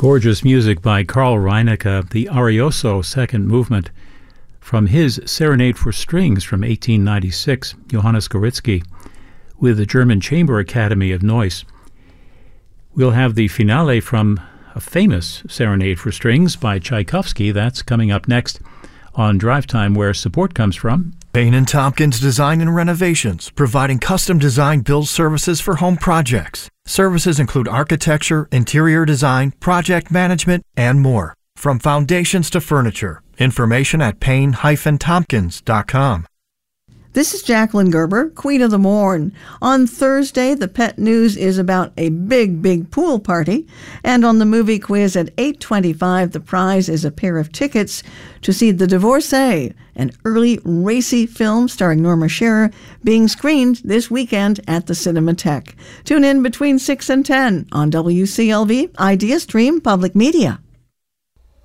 Gorgeous music by Carl Reinecke, the Arioso second movement from his Serenade for Strings from 1896, Johannes Goritzky, with the German Chamber Academy of Neuss. We'll have the finale from a famous Serenade for Strings by Tchaikovsky. That's coming up next on Drive Time, where support comes from Bain & Tompkins Design and Renovations, providing custom design build services for home projects. Services include architecture, interior design, project management, and more. From foundations to furniture. Information at Bain-Tompkins.com. This is Jacqueline Gerber, Queen of the Morn. On Thursday, the pet news is about a big pool party. And on the movie quiz at 8:25, the prize is a pair of tickets to see The Divorcee, an early racy film starring Norma Shearer, being screened this weekend at the Cinematheque. Tune in between 6 and 10 on WCLV Idea Stream Public Media.